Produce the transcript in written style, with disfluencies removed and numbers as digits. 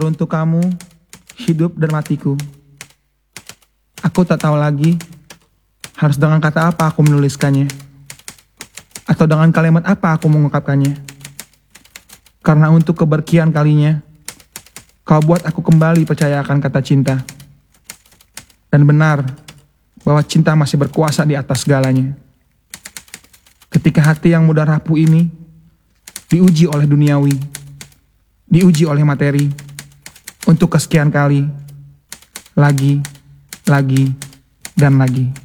untuk kamu, hidup dan matiku. Aku tak tahu lagi harus dengan kata apa aku menuliskannya, atau dengan kalimat apa aku mengungkapkannya. Karena untuk keberkian kalinya, kau buat aku kembali percaya akan kata cinta. Dan benar bahwa cinta masih berkuasa di atas segalanya. Ketika hati yang mudah rapuh ini diuji oleh duniawi, diuji oleh materi, untuk kesekian kali, lagi, dan lagi.